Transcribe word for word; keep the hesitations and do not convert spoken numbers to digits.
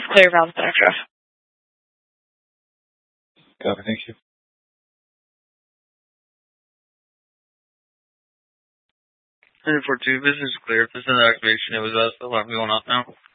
clear valve extra. Copy, thank you. three four two, business is clear. If there's another activation, it was us. The alarm going off now.